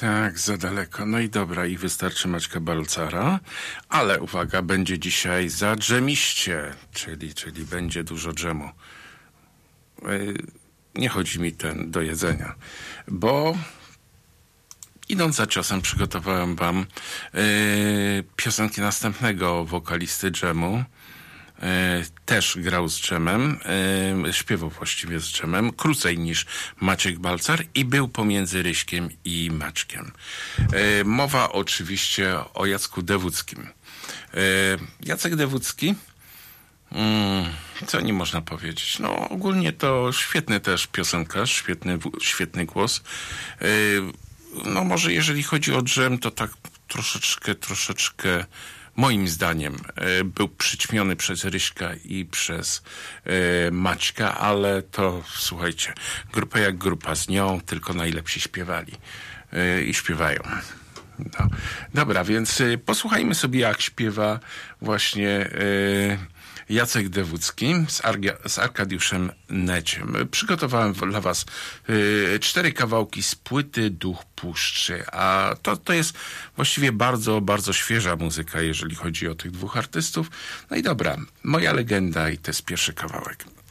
Tak, za daleko. No i dobra, i wystarczy Maćka Balcara, ale uwaga, będzie dzisiaj za dżemiście, czyli będzie dużo dżemu. Nie chodzi mi do jedzenia, bo idąc za ciosem przygotowałem wam piosenki następnego wokalisty dżemu. Też grał z dżemem, śpiewał właściwie z dżemem, krócej niż Maciek Balcar i był pomiędzy Ryśkiem i Maćkiem. Mowa oczywiście o Jacku Dewódzkim. Jacek Dewódzki, co nie można powiedzieć? No ogólnie to świetny też piosenkarz, świetny głos. No może jeżeli chodzi o dżem, to tak troszeczkę moim zdaniem był przyćmiony przez Ryśka i przez Maćka, ale to słuchajcie, grupa jak grupa, z nią tylko najlepsi śpiewali i śpiewają. No. Dobra, więc posłuchajmy sobie, jak śpiewa właśnie Jacek Dewódzki z Arkadiuszem Neciem. Przygotowałem dla was 4 kawałki z płyty Duch Puszczy, a to jest właściwie bardzo, bardzo świeża muzyka, jeżeli chodzi o tych dwóch artystów. No i dobra, moja legenda i to jest pierwszy kawałek.